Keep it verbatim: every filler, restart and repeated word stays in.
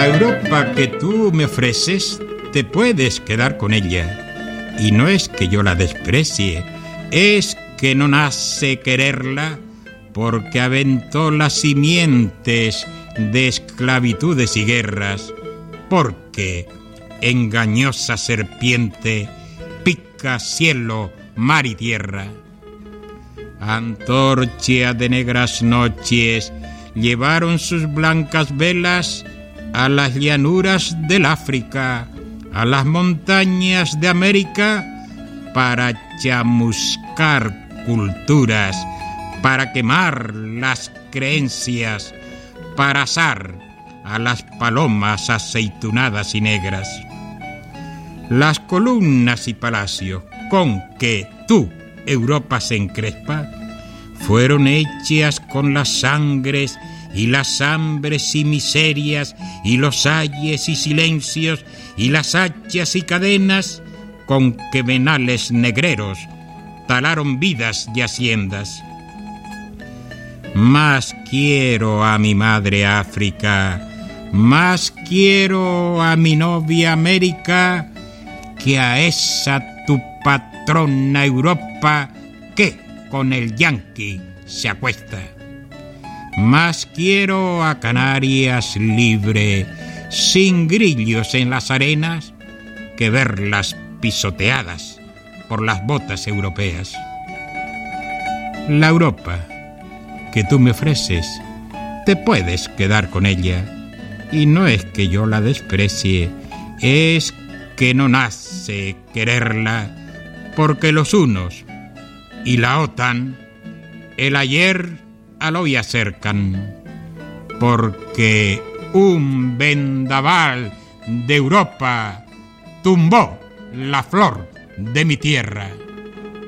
Europa que tú me ofreces, te puedes quedar con ella. Y no es que yo la desprecie, es que no nace quererla, porque aventó las simientes de esclavitudes y guerras, porque engañosa serpiente pica cielo, mar y tierra. Antorcha de negras noches llevaron sus blancas velas a las llanuras del África, a las montañas de América, para chamuscar culturas, para quemar las creencias, para asar a las palomas aceitunadas y negras. Las columnas y palacios con que tú, Europa, se encrespa, fueron hechas con las sangres y las hambres y miserias y los ayes y silencios y las hachas y cadenas con que venales negreros talaron vidas y haciendas. Más quiero a mi madre África, más quiero a mi novia América, que a esa tu patrona Europa que con el yanqui se acuesta. Más quiero a Canarias libre, sin grillos en las arenas, que verlas pisoteadas por las botas europeas. La Europa que tú me ofreces, te puedes quedar con ella. Y no es que yo la desprecie, es que no nace quererla, porque los unos y la OTAN el ayer al hoy acercan, porque un vendaval de Europa tumbó la flor de mi tierra.